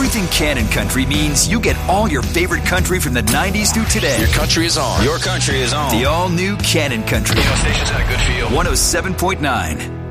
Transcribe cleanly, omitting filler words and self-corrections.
Everything Cannon Country means you get all your favorite country from the 90s through today. Your country is on. Your country is on. The all-new Cannon Country. Station's had a good feel. 107.9.